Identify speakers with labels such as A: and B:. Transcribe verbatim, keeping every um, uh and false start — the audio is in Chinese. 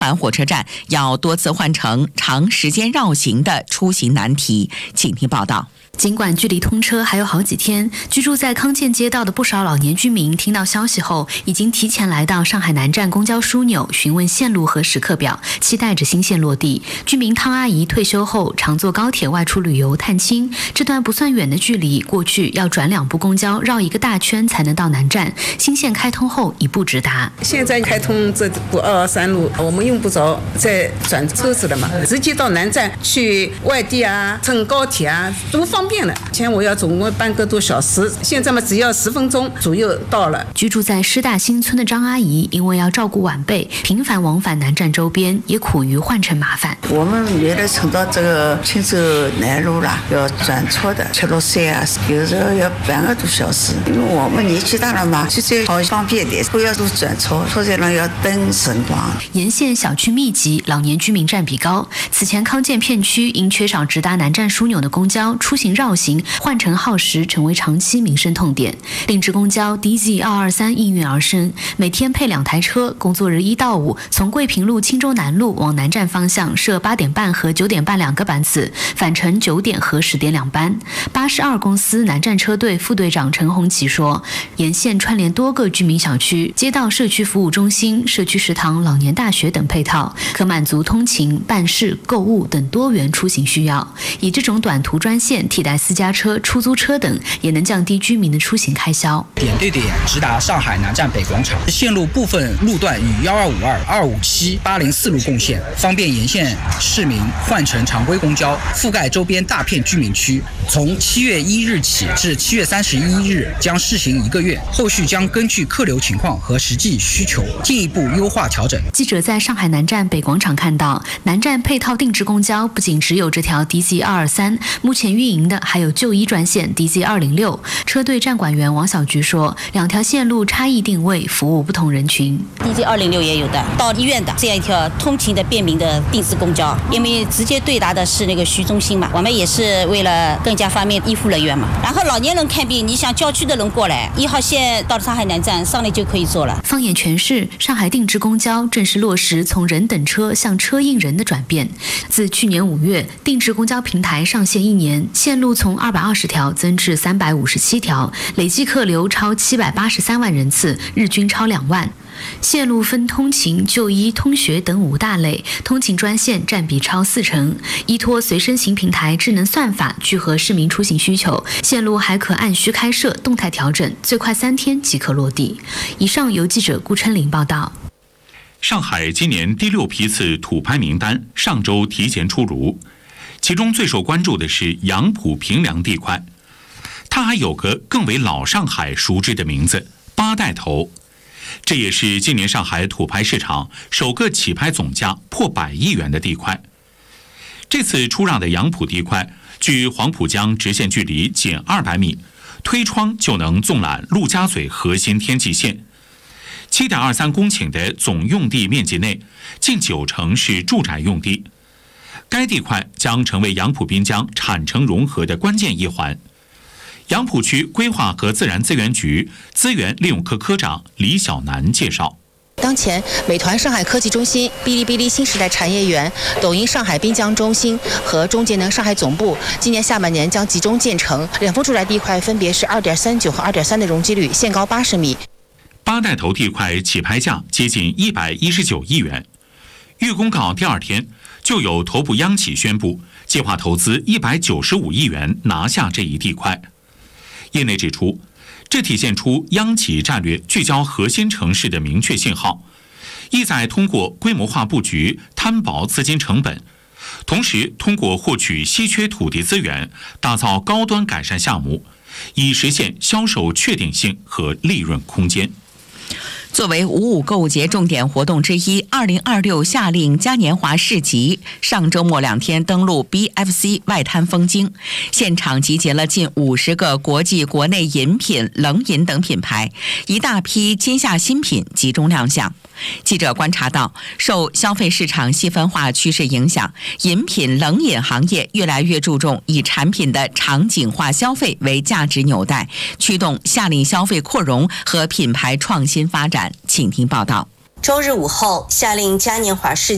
A: 板火车站要多次换乘、长时间绕行的出行难题。请听报道。
B: 尽管距离通车还有好几天，居住在康健街道的不少老年居民听到消息后，已经提前来到上海南站公交枢纽询问线路和时刻表，期待着新线落地。居民汤阿姨退休后常坐高铁外出旅游探亲，这段不算远的距离，过去要转两部公交绕一个大圈才能到南站，新线开通后一步直达。
C: 现在开通这部二二三路，我们用不着再转车子了嘛，直接到南站去外地啊，乘高铁啊，多方便了。以前我要总共半个多小时，现在嘛只要十分钟左右到了。
B: 居住在师大新村的张阿姨，因为要照顾晚辈，频繁往返南站周边，也苦于换乘麻烦。
D: 我们原来乘到这个青州南路啦，要转车的，七六三啊，有时候要半个多小时。因为我们年纪大了嘛，现在好方便点，不要都转车，车在那要等辰光。
B: 沿线小区密集，老年居民占比高。此前康健片区因缺少直达南站枢纽的公交，出行绕行、换乘耗时，成为长期民生痛点。定制公交 D Z 二二三应运而生，每天配两台车，工作日一到五，从桂平路、青州南路往南站方向设八点半和九点半两个班次，返程九点和十点两班。八十二公司南站车队副队长陈红旗说，沿线串联多个居民小区、街道社区服务中心、社区食堂、老年大学等配套，可满足通勤、办事、购物等多元出行需要。以这种短途专线替代私家车、出租车等，也能降低居民的出行开销。
E: 点对点直达上海南站北广场，线路部分路段与幺二五二、二五七、八零四路共线，方便沿线市民换乘常规公交，覆盖周边大片居民区。从七月一日起至七月三十一日将试行一个月，后续将根据客流情况和实际需求进一步优化调整。
B: 记者在上海南站北广场看到，南站配套定制公交不仅只有这条 D Z 二二三，目前运营的还有就医专线 D Z 二零六。车队站管员王小菊说，两条线路差异定位，服务不同人群。
F: D Z 二零六也有的，到医院的这样一条通勤的便民的定制公交，因为直接对答的是那个徐中心嘛，我们也是为了更加方便医护人员嘛。然后老年人看病，你想郊区的人过来，一号线到上海南站上来就可以坐了。
B: 放眼全市，上海定制公交正式落实从人等车向车应人的转变。自去年五月，定制公交平台上线一年，线路从二百二十条增至三百五十七条，累计客流超七百八十三万人次，日均超两万。线路分通勤、就医、通学等五大类，通勤专线占比超四成。依托随身行平台智能算法，聚合市民出行需求，线路还可按需开设、动态调整，最快三天即可落地。以上由记者顾琛林报道。
G: 上海今年第六批次土拍名单上周提前出炉，其中最受关注的是杨浦平凉地块，它还有个更为老上海熟知的名字——八带头。这也是今年上海土拍市场首个起拍总价破百亿元的地块。这次出让的杨浦地块，距黄浦江直线距离仅二百米，推窗就能纵览陆家嘴核心天际线。七点二三公顷的总用地面积内，近九成是住宅用地。该地块将成为杨浦滨江产城融合的关键一环。杨浦区规划和自然资源局资源利用科科长李晓楠介绍，
H: 当前，美团上海科技中心、哔哩哔哩新时代产业园、抖音上海滨江中心和中节能上海总部今年下半年将集中建成，两幅住宅地块分别是 二点三九 和 二点三 的容积率，限高八十米。
G: 八带头地块起拍价接近一百一十九亿元，预公告第二天，就有头部央企宣布计划投资一百九十五亿元拿下这一地块。业内指出，这体现出央企战略聚焦核心城市的明确信号，意在通过规模化布局摊薄资金成本，同时通过获取稀缺土地资源，打造高端改善项目，以实现销售确定性和利润空间。
A: 作为五五购物节重点活动之一，二零二六夏令嘉年华市集上周末两天登陆 B F C 外滩枫泾，现场集结了近五十个国际国内饮品、冷饮等品牌，一大批今夏新品集中亮相。记者观察到，受消费市场细分化趋势影响，饮品冷饮行业越来越注重以产品的场景化消费为价值纽带，驱动夏令消费扩容和品牌创新发展。请听报道。
I: 周日午后，夏令嘉年华市